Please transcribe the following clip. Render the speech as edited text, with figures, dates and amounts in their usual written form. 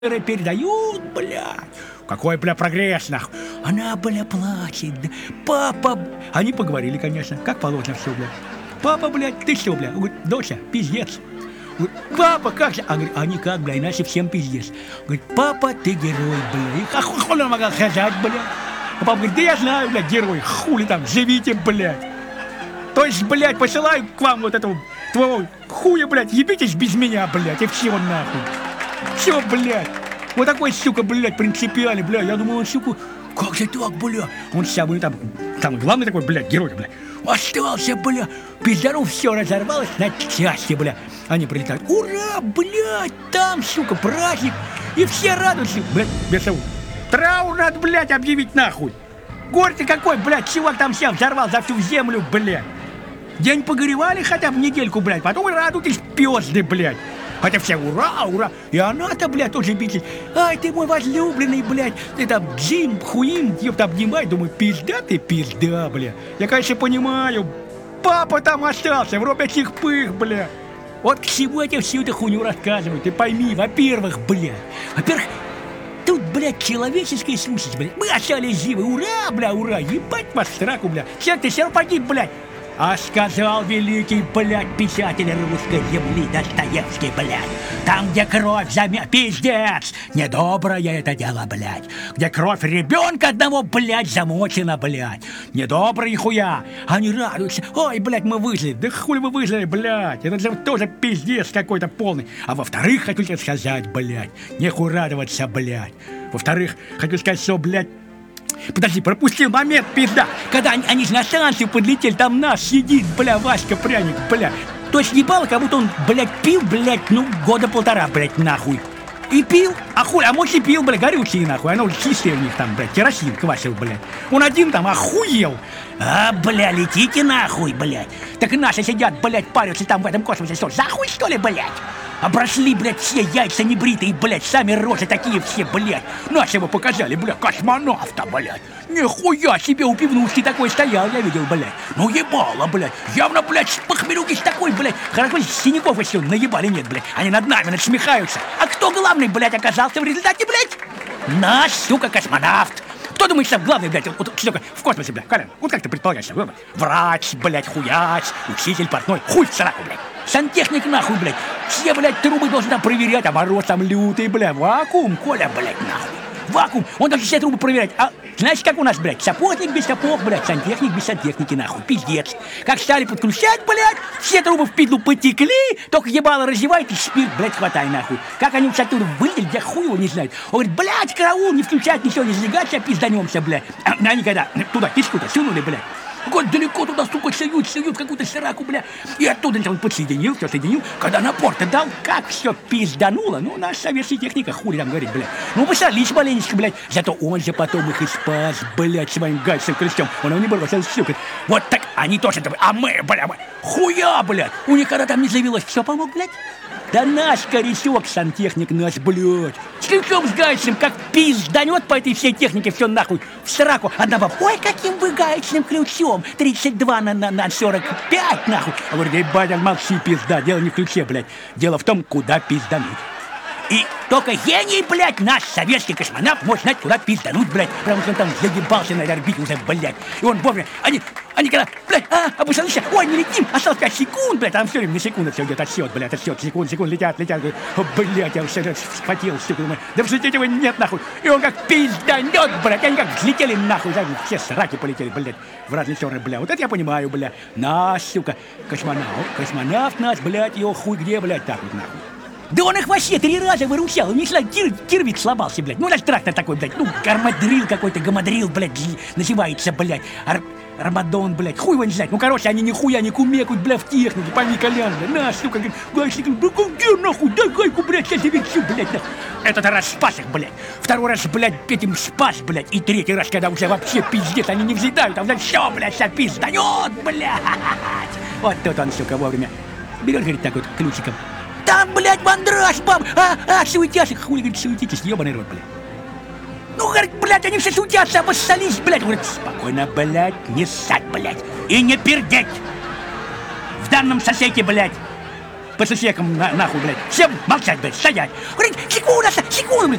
передают, блядь. Какой, бля, прогресс, нахуй. Она, бля, плачет. Папа... Они поговорили, конечно, как положено все, бля. Папа, блядь, ты что, бля? Он говорит, доча, пиздец. Он говорит, папа, как же? А никак, бля, иначе всем пиздец. Он говорит, папа, ты герой, бля. И как он могла сказать, бля? А папа говорит, да я знаю, блядь, герой. Хули там, живите, блядь. То есть, блядь, посылаю к вам вот этого твоего хуя, блядь, ебитесь без меня, блядь, и все нахуй. Все, блядь. Вот такой, сука, блядь, принципиальный, блядь. Я думаю, он, сука, как же так, блядь? Он самый там главный такой, блядь, герой, блядь. Остался, блядь. Пиздару все разорвалось на части, блядь. Они прилетают. Ура, блядь, там, сука, праздник. И все радуются. Блядь, без того. Траур надо, блядь, объявить нахуй. Горе-то какой, блядь, чувак там всем взорвал за всю землю, блядь. День погоревали хотя бы недельку, блядь. Потом и радуйтесь, пёзды, блядь. Хотя все ура, ура. И она-то, блядь, тоже битит. Ай, ты мой возлюбленный, блядь. Ты там Джим, хуим, ёпта, обнимай. Думаю, пизда ты, пизда, блядь. Я, конечно, понимаю. Папа там остался, в робе этих пых, блядь. Вот к чему я всю эту хуйню рассказываю. Ты пойми, во-первых, блядь. Во-первых, тут, блядь, человеческая сущность, блядь. Мы остались живы, ура, бля, ура. Ебать вас сраку, блядь. Человек, ты все равно погиб, блядь. А сказал великий, блядь, писатель русской земли Достоевский, блядь. Там, где кровь пиздец! Недоброе это дело, блядь. Где кровь ребенка одного, блядь, замочена, блядь. Недобрые хуя. Они радуются. Ой, блядь, мы выжили. Да хули вы выжили, блядь. Это же тоже пиздец какой-то полный. А во-вторых, хочу тебе сказать, блядь, нехуй радоваться, блядь. Во-вторых, хочу сказать, что, блядь, подожди, пропустил момент, пизда. Когда они на станцию подлетели, там наш сидит, бля, Васька Пряник, бля. То есть ебало, как будто он, блядь, пил, блядь, ну, года полтора, блядь, нахуй. И пил, а хуй, а может и пил, блядь, горючие, нахуй. Оно чистое у них там, блядь, керосин квасил, блядь. Он один там охуел. А, бля, летите нахуй, блядь. Так и наши сидят, блядь, парятся там в этом космосе. Что, за хуй, что ли, блядь? Обросли, блядь, все яйца небритые, блядь, сами рожи такие все, блядь. Нашего показали, блядь, космонавта, блядь. Нихуя себе у пивнушки такой стоял, я видел, блядь. Ну ебало, блядь. Явно, блядь, с похмелюки такой, блядь. Хорошо, синяков еще наебали нет, блядь. Они над нами насмехаются. А кто главный, блядь, оказался в результате, блядь? Наш, сука, космонавт. Кто думает, что главный, блядь, вот что в космосе, блядь, Колян? Вот как ты предполагаешь, врач, блядь, хуяч, учитель, портной, хуй в сраку, блядь. Сантехник нахуй, блядь. Все, блядь, трубы должны там проверять, а мороз там лютый, блядь. Вакуум, Коля, блядь, нахуй. Вакуум. Он должен все трубы проверять. А знаешь, как у нас, блядь? Сапожник без сапог, блядь. Сантехник без сантехники, нахуй. Пиздец. Как стали подключать, блядь, все трубы в пидлу потекли, только ебало разевает и спирт, блядь, хватай, нахуй. Как они все оттуда вылетели, я хуй его не знаю. Он говорит, блядь, караул, не включать, ничего не сжигать, сейчас пизданемся, блядь. Они когда туда кишку-то сунули, блядь. Вот далеко туда, сука, суют какую-то сраку, бля. И оттуда он подсоединил, все соединил. Когда напор-то дал, как все пиздануло. Ну, наш советский техника хули там говорит, бля. Ну, посолись маленечко, блядь. Зато он же потом их и спас, блядь, своим гальцем крестом. Он его не бросил, сука. Вот так, они тоже, а мы, бля, хуя, блядь. У них когда там не заявилось, все помог, блядь. Да наш корячок, сантехник наш, блядь. С ключом, с гайцем, как пизданет по этой всей технике все нахуй в сраку. Одна баба, ой, каким вы гаечным ключом. 32 на 45, нахуй. А говорит, ебать, молчи, пизда. Дело не в ключе, блядь. Дело в том, куда пиздануть. И только гений, блядь, наш советский космонавт может знать, куда пиздануть, блядь. Потому что он там заебался на орбите уже, блядь. И он вовремя, они когда, блядь, обычно, ой, не летим, осталось 5 секунд, блядь, там все время на секунду все идет отсчет, блядь, отсчет, секунд, летят, блядь, я уже схватил, сука, думаю, да взлететь его нет, нахуй. И он как пизданет, блядь, они как взлетели, нахуй, все сраки полетели, блядь, в разные стороны, блядь. Вот это я понимаю, блядь, наш, сука, космонавт наш, блядь, его хуй где, блядь, так вот, нахуй. Да он их вообще 3 раза выручал, у них кирвик сломался, блядь. Ну, наш трактор такой, блядь, ну, гармадрил какой-то, гамадрил, блядь, называется, блядь. Армадон, блядь, хуй его не знает. Ну, короче, они нихуя не кумекают, блядь, в технике, пойми, Колян, блядь. На, сука, говорит, гайщик, да где, нахуй, дай гайку, блядь, сейчас я верчу, блядь, нахуй. Этот раз спас их, блядь. Второй раз, блядь, этим спас, блядь. И третий раз, когда уже вообще пиздец, они не взлетают, а, блядь, все, блядь, сейчас пизданет, блядь. Вот тут он, сука, вовремя берет, говорит, так вот, ключиком. Там, блядь, мандраж, баб! Суетясь, хули, говорит, суетитесь, ебаный рот, блядь. Ну, говорит, блядь, они все суетятся, обоссались, блядь. Говорит, спокойно, блядь, не ссать, блядь, и не пердеть. В данном сосеке, блядь, по сусекам нахуй, блядь. Всем молчать, блядь, стоять. Говорит, секунда, блядь.